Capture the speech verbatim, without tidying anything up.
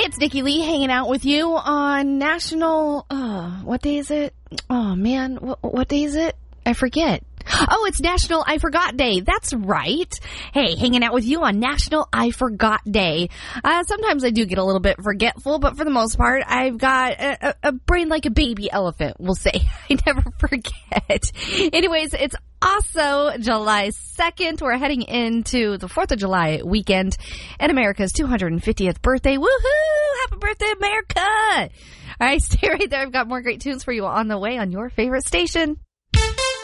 it's Nikki Lee hanging out with you on National, uh, what day is it? Oh, man, what, what day is it? I forget. Oh, it's National I Forgot Day. That's right. Hey, hanging out with you on National I Forgot Day. Uh, sometimes I do get a little bit forgetful, but for the most part, I've got a, a, a brain like a baby elephant, we'll say. I never forget. Anyways, it's also July second. We're heading into the fourth of July weekend and America's two hundred fiftieth birthday. Woohoo! Happy birthday, America! All right, stay right there. I've got more great tunes for you on the way on your favorite station.